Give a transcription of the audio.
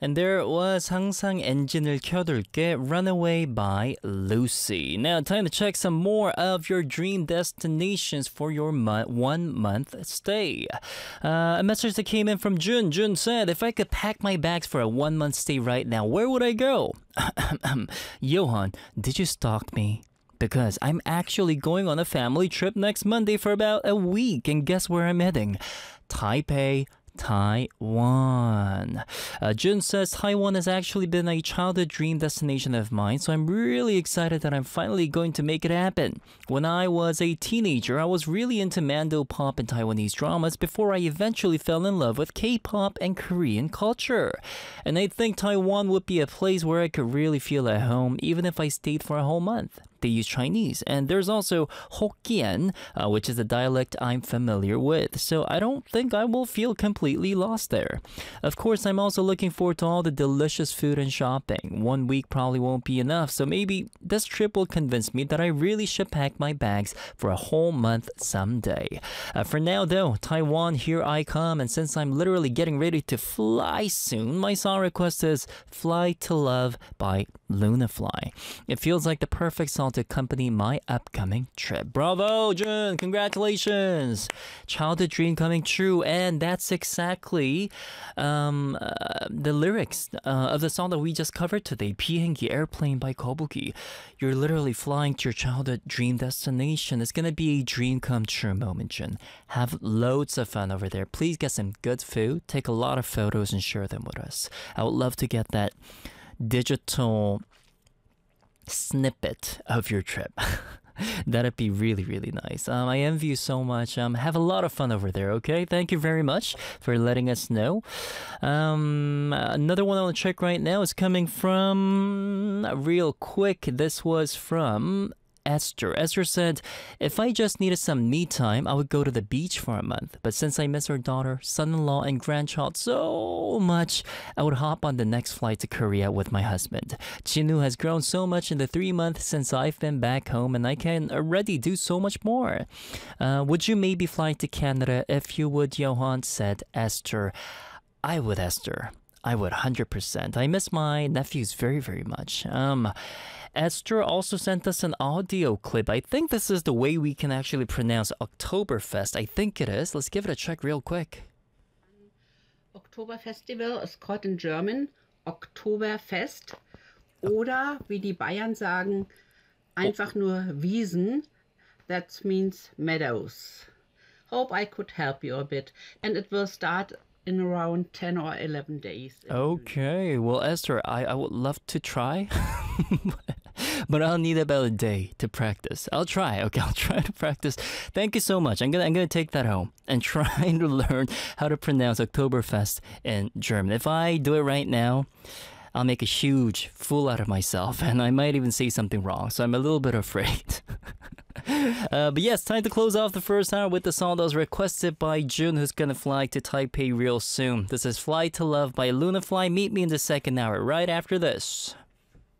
And there was 항상 엔진을 켜둘게, Runaway by Lucy. Now, time to check some more of your dream destinations for your 1 month stay. A message that came in from Jun. Jun said, if I could pack my bags for a 1 month stay right now, where would I go? Johan, did you stalk me? Because I'm actually going on a family trip next Monday for about a week, and guess where I'm heading? Taipei, Taiwan. Jun says Taiwan has actually been a childhood dream destination of mine, so I'm really excited that I'm finally going to make it happen. When I was a teenager, I was really into Mando pop and Taiwanese dramas before I eventually fell in love with K-pop and Korean culture. And I think Taiwan would be a place where I could really feel at home, even if I stayed for a whole month. They use Chinese, and there's also Hokkien, which is a dialect I'm familiar with, so I don't think I will feel completely lost there. Of course, I'm also looking forward to all the delicious food and shopping. 1 week probably won't be enough, so maybe this trip will convince me that I really should pack my bags for a whole month someday. For now though, Taiwan, here I come, and since I'm literally getting ready to fly soon, my song request is Fly to Love by Lunafly. It feels like the perfect song to accompany my upcoming trip. Bravo, Jun! Congratulations! Childhood dream coming true, and that's exactly the lyrics of the song that we just covered today, 비행기, Airplane by Kobuki. You're literally flying to your childhood dream destination. It's gonna be a dream come true moment, Jun. Have loads of fun over there. Please get some good food, take a lot of photos, and share them with us. I would love to get that digital snippet of your trip. That'd be really, really nice. I envy you so much. Have a lot of fun over there, okay? Thank you very much for letting us know. Another one I want to check right now is coming from, real quick, this was from Esther. Esther said, if I just needed some me time, I would go to the beach for a month. But since I miss our daughter, son-in-law, and grandchild so much, I would hop on the next flight to Korea with my husband. Jinwoo has grown so much in the 3 months since I've been back home, and I can already do so much more. Would you maybe fly to Canada? If you would, Johan, said Esther. I would, Esther. I would 100%. I miss my nephews very, very much. Esther also sent us an audio clip. I think this is the way we can actually pronounce Oktoberfest. I think it is. Let's give it a check real quick. Oktoberfestival is called in German Oktoberfest. Oder, wie die Bayern sagen, einfach nur Wiesen. That means meadows. Hope I could help you a bit. And it will start in around 10 or 11 days. Okay, well, Esther, I would love to try. But I'll need about a day to practice. I'll try, okay? I'll try to practice. Thank you so much. I'm gonna take that home and try to learn how to pronounce Oktoberfest in German. If I do it right now, I'll make a huge fool out of myself, and I might even say something wrong, so I'm a little bit afraid. But yes, time to close off the first hour with the song that was requested by Jun, who's gonna fly to Taipei real soon. This is Fly to Love by Lunafly. Meet me in the second hour right after this.